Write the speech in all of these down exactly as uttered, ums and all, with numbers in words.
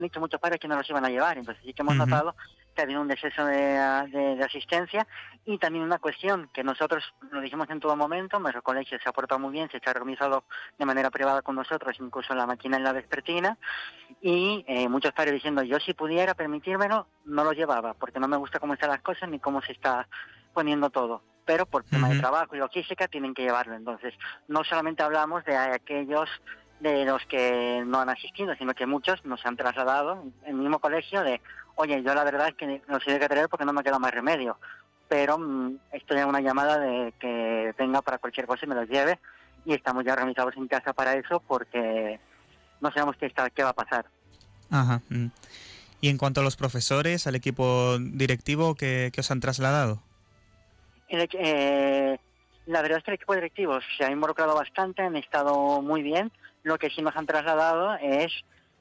dicho muchos padres que no los iban a llevar, entonces sí que hemos Uh-huh. notado que ha habido un exceso de, de, de asistencia y también una cuestión que nosotros lo dijimos en todo momento, nuestro colegio se ha portado muy bien, se está organizado de manera privada con nosotros, incluso la máquina en la vespertina, y eh, muchos padres diciendo, yo si pudiera permitírmelo, no lo llevaba, porque no me gusta cómo están las cosas ni cómo se está poniendo todo, pero por tema Uh-huh. de trabajo y logística tienen que llevarlo. Entonces, no solamente hablamos de aquellos de los que no han asistido, sino que muchos nos han trasladado en el mismo colegio de, oye, yo la verdad es que los tengo que traer porque no me queda más remedio, pero mmm, estoy en una llamada de que venga para cualquier cosa y me los lleve, y estamos ya organizados en casa para eso porque no sabemos qué, está, qué va a pasar. Ajá. Y en cuanto a los profesores, al equipo directivo, ¿qué, qué os han trasladado? El, eh, la verdad es que el equipo directivo se ha involucrado bastante, han estado muy bien. Lo que sí nos han trasladado es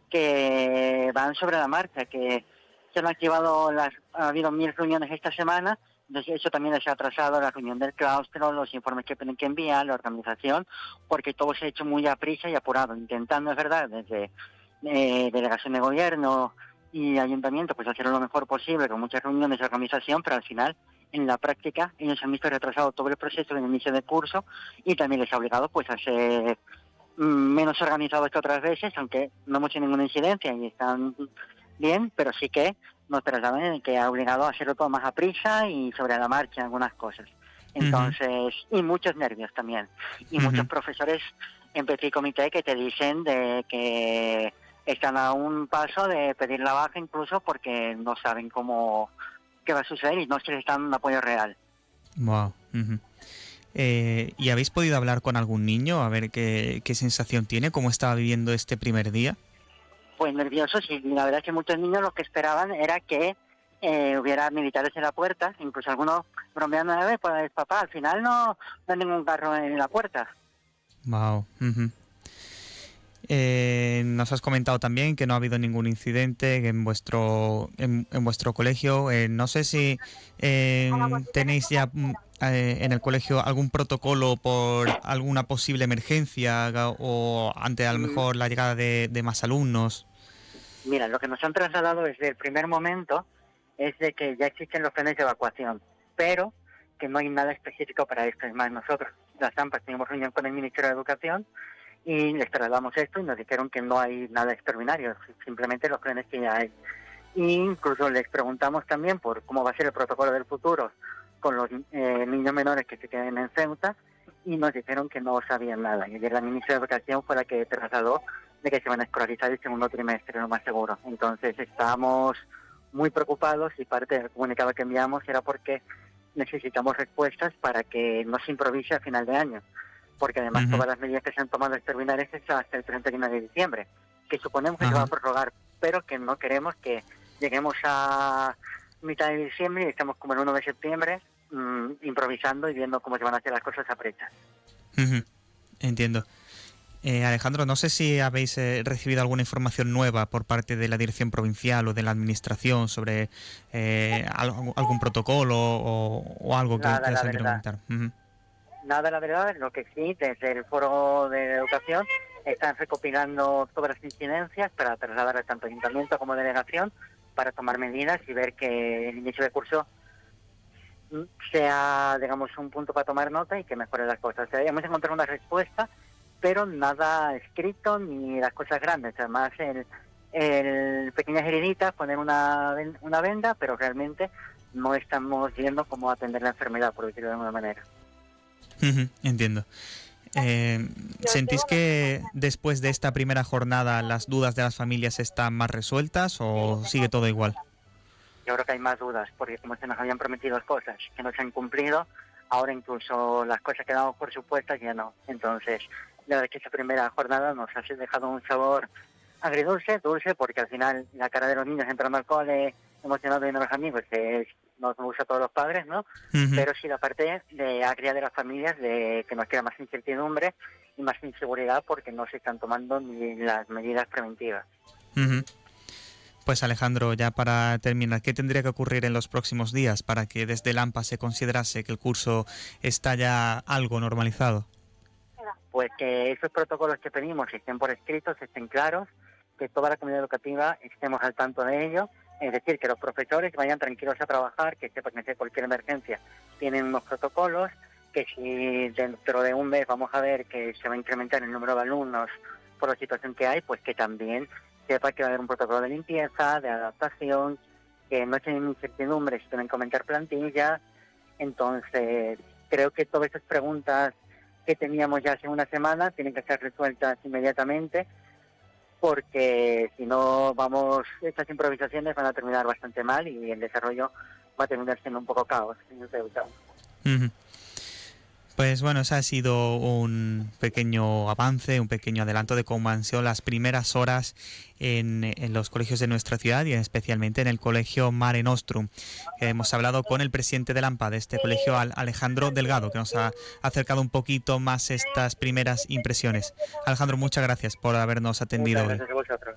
que van sobre la marcha, que se han activado, las, ha habido mil reuniones esta semana, entonces eso también les ha atrasado la reunión del claustro, los informes que tienen que enviar, la organización, porque todo se ha hecho muy a prisa y apurado, intentando, es verdad, desde eh, delegación de gobierno y ayuntamiento, pues hacerlo lo mejor posible, con muchas reuniones de organización, pero al final, en la práctica, ellos han visto retrasado todo el proceso de inicio de curso y también les ha obligado pues a ser menos organizados que otras veces, aunque no hemos tenido ninguna incidencia y están bien, pero sí que nos trasladan que ha obligado a hacerlo todo más a prisa y sobre la marcha algunas cosas. Entonces, uh-huh. y muchos nervios también. Y uh-huh. muchos profesores en petit comité que te dicen de que están a un paso de pedir la baja incluso porque no saben cómo qué va a suceder y no se les dan un apoyo real. Wow. Uh-huh. Eh, ¿Y habéis podido hablar con algún niño a ver qué, qué sensación tiene, cómo estaba viviendo este primer día? Pues nerviosos, y la verdad es que muchos niños lo que esperaban era que eh, hubiera militares en la puerta, incluso algunos bromeando a ver, pues papá, al final no, no hay ningún carro en la puerta. Wow. Uh-huh. Eh, nos has comentado también que no ha habido ningún incidente en vuestro en, en vuestro colegio. Eh, no sé si eh, tenéis ya eh, en el colegio algún protocolo por alguna posible emergencia o ante a lo mejor la llegada de, de más alumnos. Mira, lo que nos han trasladado desde el primer momento es de que ya existen los planes de evacuación, pero que no hay nada específico para esto. Es más, nosotros, las AMPAs, teníamos reunión con el Ministerio de Educación y les trasladamos esto y nos dijeron que no hay nada extraordinario, simplemente los planes que ya hay. E incluso les preguntamos también por cómo va a ser el protocolo del futuro con los eh, niños menores que se queden en Ceuta y nos dijeron que no sabían nada. Y ayer la ministra de Educación fue la que trasladó de que se van a escolarizar el segundo trimestre, lo más seguro. Entonces estamos muy preocupados y parte del comunicado que enviamos era porque necesitamos respuestas para que no se improvise a final de año. Porque además uh-huh. todas las medidas que se han tomado extraordinarias es hasta el treinta y uno de diciembre, que suponemos que uh-huh. se va a prorrogar, pero que no queremos que lleguemos a mitad de diciembre y estamos como el uno de septiembre mmm, improvisando y viendo cómo se van a hacer las cosas a prechas. Uh-huh. Entiendo. Eh, Alejandro, no sé si habéis eh, recibido alguna información nueva por parte de la Dirección Provincial o de la Administración sobre eh, algo, algún protocolo o, o algo que, Nada, que os quiero comentar. Uh-huh. Nada, la verdad, lo que sí, desde el Foro de Educación están recopilando todas las incidencias para trasladar tanto ayuntamiento como delegación para tomar medidas y ver que el inicio de curso sea, digamos, un punto para tomar nota y que mejore las cosas. O sea, hemos encontrado una respuesta, pero nada escrito ni las cosas grandes. Además, el, el pequeñas heriditas, poner una, una venda, pero realmente no estamos viendo cómo atender la enfermedad, por decirlo de alguna manera. Uh-huh, entiendo. Eh, ¿Sentís que después de esta primera jornada las dudas de las familias están más resueltas o sigue todo igual? Yo creo que hay más dudas, porque como se nos habían prometido cosas que no se han cumplido, ahora incluso las cosas que damos por supuestas ya no. Entonces, la verdad es que esta primera jornada nos ha dejado un sabor agridulce, dulce, porque al final la cara de los niños entrando al cole emocionados viendo a los amigos, que es, nos gusta a todos los padres, ¿no? Uh-huh. Pero sí la parte de agria de las familias, de que nos queda más incertidumbre y más inseguridad porque no se están tomando ni las medidas preventivas. Uh-huh. Pues Alejandro, ya para terminar, ¿qué tendría que ocurrir en los próximos días para que desde el AMPA se considerase que el curso está ya algo normalizado? Pues que esos protocolos que pedimos estén por escrito, estén claros, que toda la comunidad educativa estemos al tanto de ello, es decir, que los profesores vayan tranquilos a trabajar, que sepan que si cualquier emergencia tienen unos protocolos, que si dentro de un mes vamos a ver que se va a incrementar el número de alumnos por la situación que hay, pues que también sepa que va a haber un protocolo de limpieza, de adaptación, que no tienen incertidumbre si tienen que aumentar plantilla. Entonces, creo que todas esas preguntas que teníamos ya hace una semana tienen que ser resueltas inmediatamente, porque si no, vamos, estas improvisaciones van a terminar bastante mal y el desarrollo va a terminar siendo un poco caos. Uh-huh. Pues bueno, ese ha sido un pequeño avance, un pequeño adelanto de cómo han sido las primeras horas en, en los colegios de nuestra ciudad y especialmente en el colegio Mare Nostrum. Hemos hablado con el presidente del AMPA de este colegio, Alejandro Delgado, que nos ha acercado un poquito más estas primeras impresiones. Alejandro, muchas gracias por habernos atendido hoy. Muchas gracias a vosotros.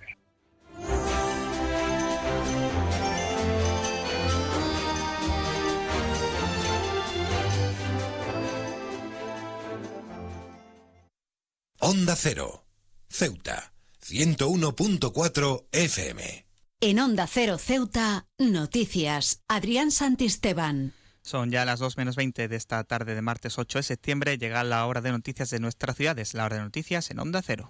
Onda Cero, Ceuta, ciento uno punto cuatro F M. En Onda Cero Ceuta, noticias. Adrián Santisteban. Son ya las dos menos veinte de esta tarde de martes ocho de septiembre. Llega la hora de noticias de nuestra ciudad. Es la hora de noticias en Onda Cero.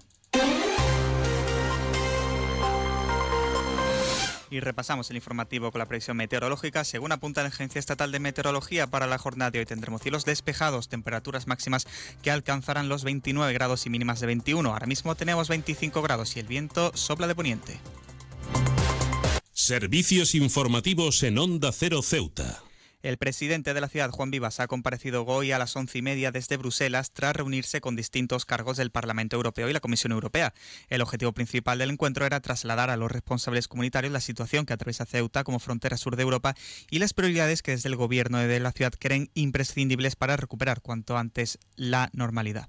Y repasamos el informativo con la previsión meteorológica. Según apunta la Agencia Estatal de Meteorología, para la jornada de hoy tendremos cielos despejados, temperaturas máximas que alcanzarán los veintinueve grados y mínimas de veintiuno. Ahora mismo tenemos veinticinco grados y el viento sopla de poniente. Servicios informativos en Onda Cero Ceuta. El presidente de la ciudad, Juan Vivas, ha comparecido hoy a las once y media desde Bruselas tras reunirse con distintos cargos del Parlamento Europeo y la Comisión Europea. El objetivo principal del encuentro era trasladar a los responsables comunitarios la situación que atraviesa Ceuta como frontera sur de Europa y las prioridades que desde el gobierno de la ciudad creen imprescindibles para recuperar cuanto antes la normalidad.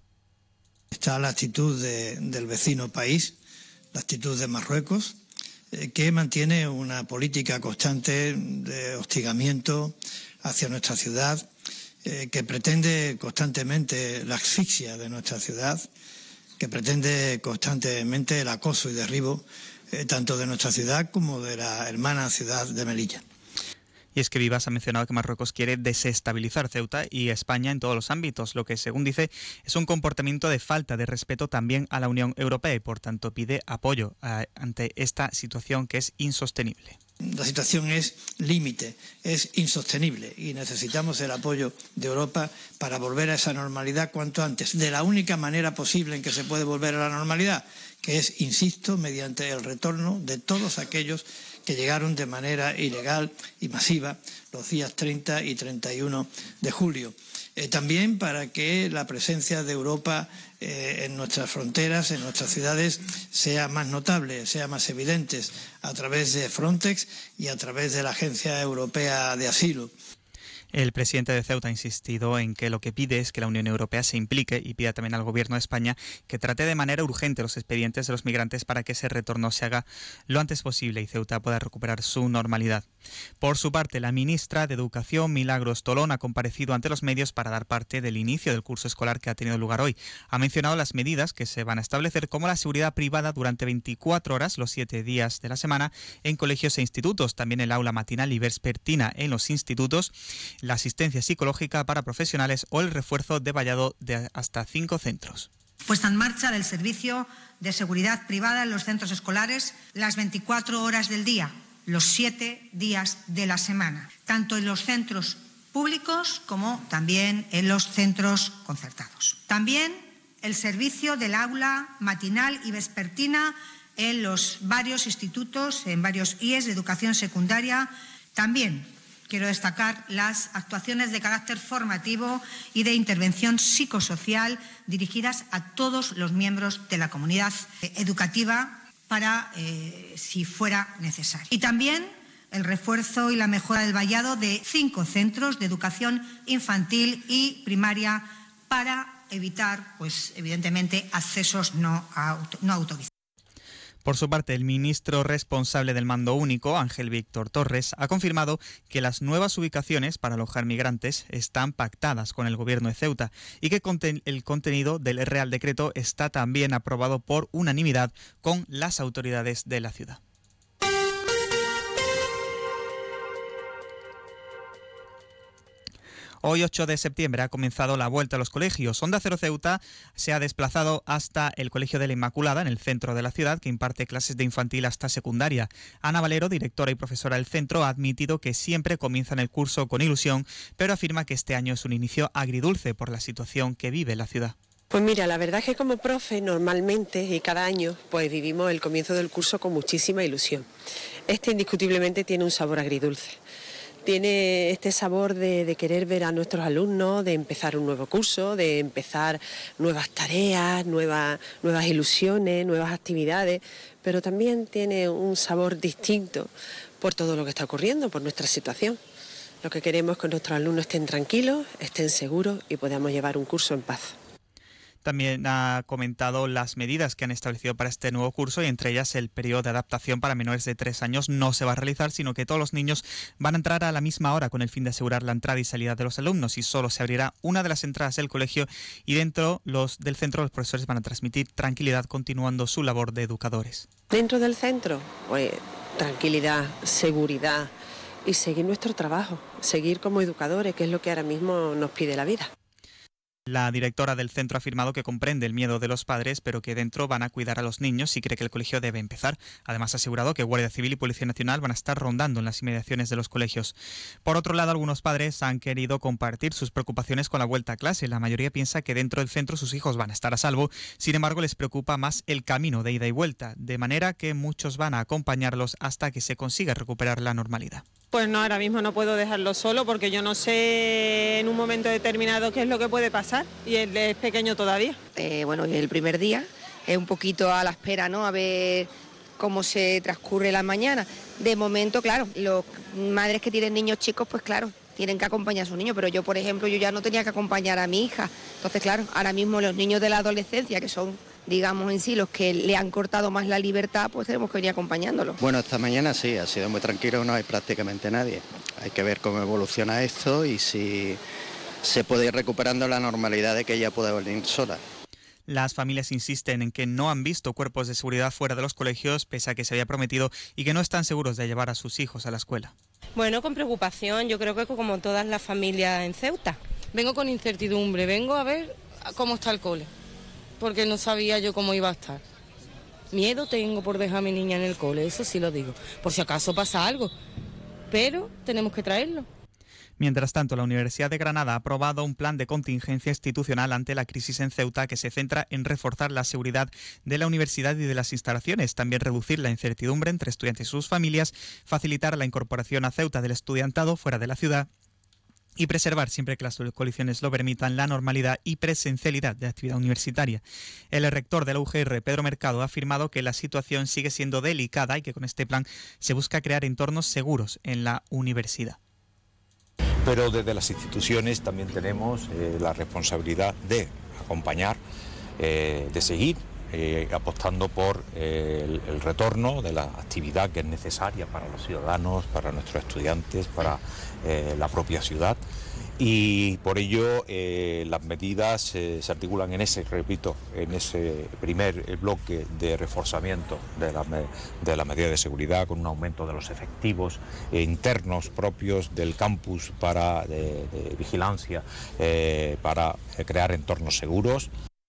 Está la actitud de, del vecino país, la actitud de Marruecos, eh, que mantiene una política constante de hostigamiento hacia nuestra ciudad, eh, que pretende constantemente la asfixia de nuestra ciudad, que pretende constantemente el acoso y derribo eh, tanto de nuestra ciudad como de la hermana ciudad de Melilla. Y es que Vivas ha mencionado que Marruecos quiere desestabilizar Ceuta y España en todos los ámbitos, lo que, según dice, es un comportamiento de falta de respeto también a la Unión Europea y, por tanto, pide apoyo a, ante esta situación que es insostenible. La situación es límite, es insostenible y necesitamos el apoyo de Europa para volver a esa normalidad cuanto antes, de la única manera posible en que se puede volver a la normalidad, que es, insisto, mediante el retorno de todos aquellos que llegaron de manera ilegal y masiva los días treinta y treinta y uno de julio. Eh, también para que la presencia de Europa eh, en nuestras fronteras, en nuestras ciudades, sea más notable, sea más evidente a través de Frontex y a través de la Agencia Europea de Asilo. El presidente de Ceuta ha insistido en que lo que pide es que la Unión Europea se implique y pida también al Gobierno de España que trate de manera urgente los expedientes de los migrantes para que ese retorno se haga lo antes posible y Ceuta pueda recuperar su normalidad. Por su parte, la ministra de Educación, Milagros Tolón, ha comparecido ante los medios para dar parte del inicio del curso escolar que ha tenido lugar hoy. Ha mencionado las medidas que se van a establecer, como la seguridad privada durante veinticuatro horas los siete días de la semana en colegios e institutos, también el aula matinal y vespertina en los institutos, la asistencia psicológica para profesionales o el refuerzo de vallado de hasta cinco centros. Puesta en marcha del servicio de seguridad privada en los centros escolares las veinticuatro horas del día, los siete días de la semana, tanto en los centros públicos como también en los centros concertados. También el servicio del aula matinal y vespertina en los varios institutos, en varios I E S de educación secundaria. También quiero destacar las actuaciones de carácter formativo y de intervención psicosocial dirigidas a todos los miembros de la comunidad educativa para, eh, si fuera necesario. Y también el refuerzo y la mejora del vallado de cinco centros de educación infantil y primaria para evitar, pues, evidentemente, accesos no, auto, no autorizados. Por su parte, el ministro responsable del mando único, Ángel Víctor Torres, ha confirmado que las nuevas ubicaciones para alojar migrantes están pactadas con el gobierno de Ceuta y que el contenido del Real Decreto está también aprobado por unanimidad con las autoridades de la ciudad. Hoy, ocho de septiembre, ha comenzado la vuelta a los colegios. Onda Cero Ceuta se ha desplazado hasta el Colegio de la Inmaculada, en el centro de la ciudad, que imparte clases de infantil hasta secundaria. Ana Valero, directora y profesora del centro, ha admitido que siempre comienzan el curso con ilusión, pero afirma que este año es un inicio agridulce por la situación que vive la ciudad. Pues mira, la verdad es que como profe normalmente y cada año pues vivimos el comienzo del curso con muchísima ilusión. Este indiscutiblemente tiene un sabor agridulce. Tiene este sabor de, de querer ver a nuestros alumnos, de empezar un nuevo curso, de empezar nuevas tareas, nuevas, nuevas ilusiones, nuevas actividades, pero también tiene un sabor distinto por todo lo que está ocurriendo, por nuestra situación. Lo que queremos es que nuestros alumnos estén tranquilos, estén seguros y podamos llevar un curso en paz. También ha comentado las medidas que han establecido para este nuevo curso y entre ellas el periodo de adaptación para menores de tres años no se va a realizar, sino que todos los niños van a entrar a la misma hora con el fin de asegurar la entrada y salida de los alumnos y solo se abrirá una de las entradas del colegio y dentro los, del centro los profesores van a transmitir tranquilidad continuando su labor de educadores. Dentro del centro, pues tranquilidad, seguridad y seguir nuestro trabajo, seguir como educadores, que es lo que ahora mismo nos pide la vida. La directora del centro ha afirmado que comprende el miedo de los padres, pero que dentro van a cuidar a los niños y cree que el colegio debe empezar. Además, ha asegurado que Guardia Civil y Policía Nacional van a estar rondando en las inmediaciones de los colegios. Por otro lado, algunos padres han querido compartir sus preocupaciones con la vuelta a clase. La mayoría piensa que dentro del centro sus hijos van a estar a salvo. Sin embargo, les preocupa más el camino de ida y vuelta, de manera que muchos van a acompañarlos hasta que se consiga recuperar la normalidad. Pues no, ahora mismo no puedo dejarlo solo porque yo no sé en un momento determinado qué es lo que puede pasar y él es pequeño todavía. Eh, bueno, el primer día es un poquito a la espera, ¿no? A ver cómo se transcurre la mañana. De momento, claro, los madres que tienen niños chicos, pues claro, tienen que acompañar a sus niños, pero yo, por ejemplo, yo ya no tenía que acompañar a mi hija. Entonces, claro, ahora mismo los niños de la adolescencia, que son, digamos en sí, los que le han cortado más la libertad, pues tenemos que venir acompañándolos. Bueno, esta mañana sí, ha sido muy tranquilo, no hay prácticamente nadie. Hay que ver cómo evoluciona esto y si se puede ir recuperando la normalidad de que ella pueda venir sola. Las familias insisten en que no han visto cuerpos de seguridad fuera de los colegios, pese a que se había prometido, y que no están seguros de llevar a sus hijos a la escuela. Bueno, con preocupación, yo creo que como todas las familias en Ceuta. Vengo con incertidumbre, vengo a ver cómo está el cole, porque no sabía yo cómo iba a estar. Miedo tengo por dejar a mi niña en el cole, eso sí lo digo, por si acaso pasa algo, pero tenemos que traerlo. Mientras tanto, la Universidad de Granada ha aprobado un plan de contingencia institucional ante la crisis en Ceuta que se centra en reforzar la seguridad de la universidad y de las instalaciones, también reducir la incertidumbre entre estudiantes y sus familias, facilitar la incorporación a Ceuta del estudiantado fuera de la ciudad y preservar, siempre que las condiciones lo permitan, la normalidad y presencialidad de la actividad universitaria. El rector de la U G R, Pedro Mercado, ha afirmado que la situación sigue siendo delicada y que con este plan se busca crear entornos seguros en la universidad. Pero desde las instituciones también tenemos eh, la responsabilidad de acompañar, eh, de seguir eh, apostando por eh, el, el retorno de la actividad que es necesaria para los ciudadanos, para nuestros estudiantes, para eh, la propia ciudad. Y por ello eh, las medidas eh, se articulan en ese, repito, en ese primer bloque de reforzamiento de la, de la medida de seguridad, con un aumento de los efectivos eh, internos propios del campus para de, de vigilancia, eh, para eh, crear entornos seguros.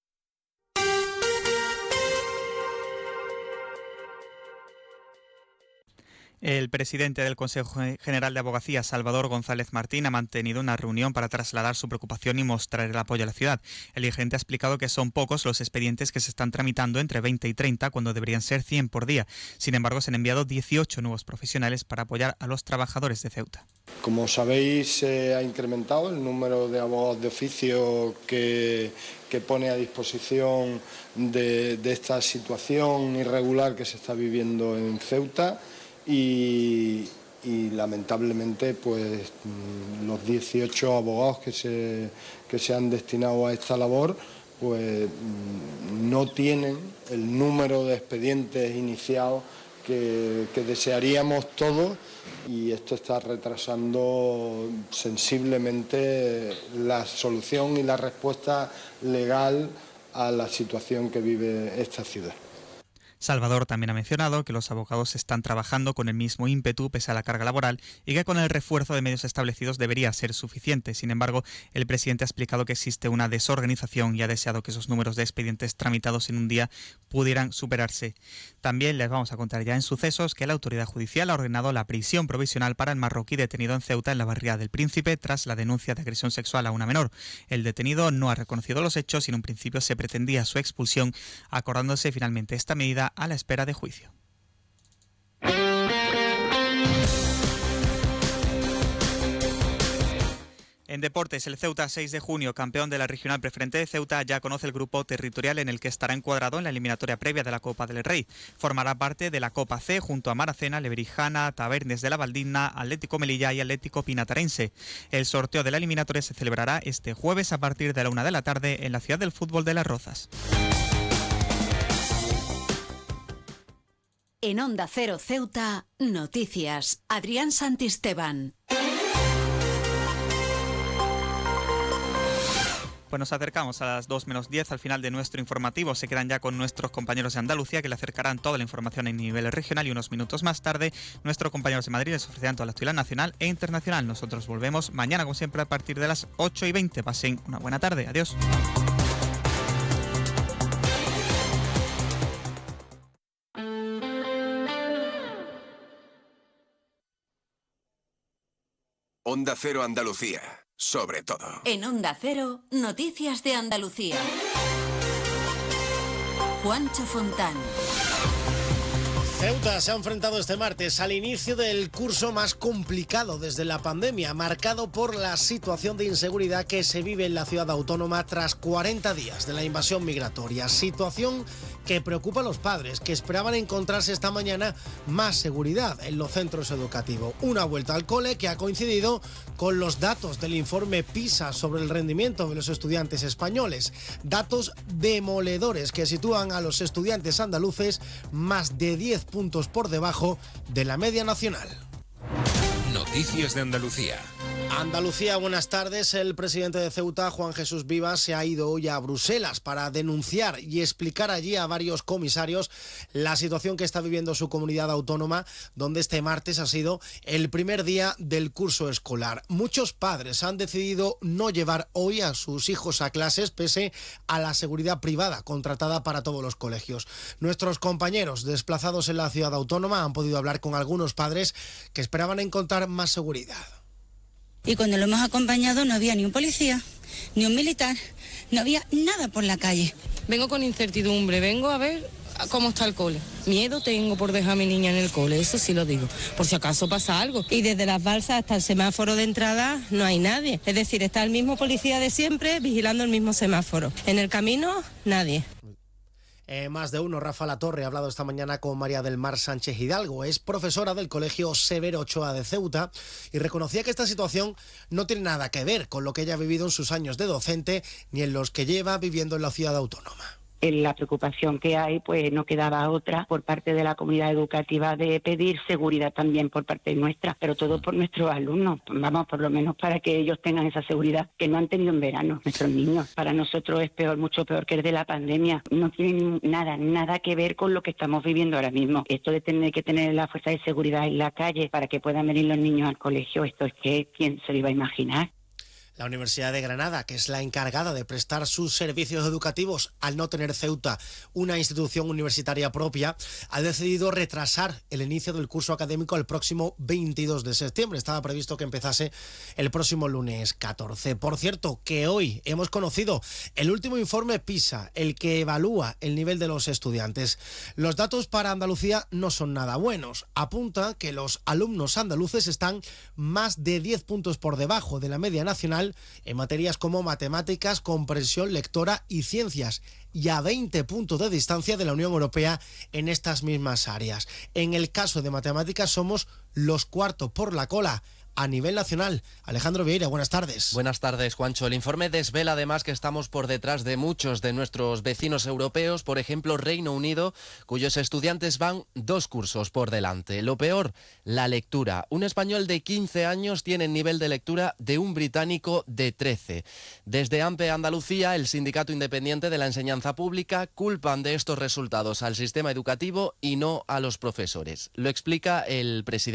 El presidente del Consejo General de Abogacía, Salvador González Martín, ha mantenido una reunión para trasladar su preocupación y mostrar el apoyo a la ciudad. El dirigente ha explicado que son pocos los expedientes que se están tramitando, entre veinte y treinta, cuando deberían ser cien por día. Sin embargo, se han enviado dieciocho nuevos profesionales para apoyar a los trabajadores de Ceuta. Como sabéis, se ha incrementado el número de abogados de oficio que, que pone a disposición de, de esta situación irregular que se está viviendo en Ceuta. Y, y lamentablemente pues los dieciocho abogados que se, que se han destinado a esta labor pues no tienen el número de expedientes iniciados que, que desearíamos todos, y esto está retrasando sensiblemente la solución y la respuesta legal a la situación que vive esta ciudad. Salvador también ha mencionado que los abogados están trabajando con el mismo ímpetu pese a la carga laboral y que con el refuerzo de medios establecidos debería ser suficiente. Sin embargo, el presidente ha explicado que existe una desorganización y ha deseado que esos números de expedientes tramitados en un día pudieran superarse. También les vamos a contar ya en sucesos que la autoridad judicial ha ordenado la prisión provisional para el marroquí detenido en Ceuta, en la barriada del Príncipe, tras la denuncia de agresión sexual a una menor. El detenido no ha reconocido los hechos y en un principio se pretendía su expulsión, acordándose finalmente esta medida a la espera de juicio. En deportes, el Ceuta seis de junio, campeón de la regional preferente de Ceuta, ya conoce el grupo territorial en el que estará encuadrado en la eliminatoria previa de la Copa del Rey. Formará parte de la Copa C junto a Maracena, Leverijana, Tabernes de la Valdina, Atlético Melilla y Atlético Pinatarense. El sorteo de la eliminatoria se celebrará este jueves a partir de la una de la tarde en la ciudad del fútbol de Las Rozas. En Onda Cero Ceuta, noticias. Adrián Santisteban. Pues nos acercamos a las dos menos diez al final de nuestro informativo. Se quedan ya con nuestros compañeros de Andalucía, que le acercarán toda la información en nivel regional, y unos minutos más tarde nuestros compañeros de Madrid les ofrecerán toda la actualidad nacional e internacional. Nosotros volvemos mañana, como siempre, a partir de las ocho y veinte. Pasen una buena tarde. Adiós. Onda Cero Andalucía, sobre todo. En Onda Cero, noticias de Andalucía. Juancho Fontán. Ceuta se ha enfrentado este martes al inicio del curso más complicado desde la pandemia, marcado por la situación de inseguridad que se vive en la ciudad autónoma tras cuarenta días de la invasión migratoria. Situación que preocupa a los padres, que esperaban encontrarse esta mañana más seguridad en los centros educativos. Una vuelta al cole que ha coincidido con los datos del informe PISA sobre el rendimiento de los estudiantes españoles. Datos demoledores que sitúan a los estudiantes andaluces más de diez puntos por debajo de la media nacional. Noticias de Andalucía. Andalucía, buenas tardes. El presidente de Ceuta, Juan Jesús Vivas, se ha ido hoy a Bruselas para denunciar y explicar allí a varios comisarios la situación que está viviendo su comunidad autónoma, donde este martes ha sido el primer día del curso escolar. Muchos padres han decidido no llevar hoy a sus hijos a clases pese a la seguridad privada contratada para todos los colegios. Nuestros compañeros desplazados en la ciudad autónoma han podido hablar con algunos padres que esperaban encontrar más seguridad. Y cuando lo hemos acompañado no había ni un policía, ni un militar, no había nada por la calle. Vengo con incertidumbre, vengo a ver cómo está el cole. Miedo tengo por dejar a mi niña en el cole, eso sí lo digo, por si acaso pasa algo. Y desde las balsas hasta el semáforo de entrada no hay nadie. Es decir, está el mismo policía de siempre vigilando el mismo semáforo. En el camino, nadie. Eh, más de uno, Rafa Latorre, ha hablado esta mañana con María del Mar Sánchez Hidalgo. Es profesora del Colegio Severo Ochoa de Ceuta y reconocía que esta situación no tiene nada que ver con lo que ella ha vivido en sus años de docente ni en los que lleva viviendo en la ciudad autónoma. En la preocupación que hay, pues no quedaba otra por parte de la comunidad educativa de pedir seguridad también por parte nuestra, pero todo por nuestros alumnos, vamos, por lo menos para que ellos tengan esa seguridad que no han tenido en verano nuestros niños. Para nosotros es peor, mucho peor que el de la pandemia. No tiene nada, nada que ver con lo que estamos viviendo ahora mismo. Esto de tener que tener la fuerza de seguridad en la calle para que puedan venir los niños al colegio, esto es que ¿quién se lo iba a imaginar? La Universidad de Granada, que es la encargada de prestar sus servicios educativos al no tener Ceuta una institución universitaria propia, ha decidido retrasar el inicio del curso académico al próximo veintidós de septiembre. Estaba previsto que empezase el próximo lunes catorce. Por cierto, que hoy hemos conocido el último informe PISA, el que evalúa el nivel de los estudiantes. Los datos para Andalucía no son nada buenos. Apunta que los alumnos andaluces están más de diez puntos por debajo de la media nacional en materias como matemáticas, comprensión lectora y ciencias, y a veinte puntos de distancia de la Unión Europea en estas mismas áreas. En el caso de matemáticas somos los cuartos por la cola, a nivel nacional. Alejandro Vieira, buenas tardes. Buenas tardes, Juancho. El informe desvela además que estamos por detrás de muchos de nuestros vecinos europeos, por ejemplo Reino Unido, cuyos estudiantes van dos cursos por delante. Lo peor, la lectura. Un español de quince años tiene el nivel de lectura de un británico de trece. Desde AMPE Andalucía, el Sindicato Independiente de la Enseñanza Pública, culpan de estos resultados al sistema educativo y no a los profesores. Lo explica el presidente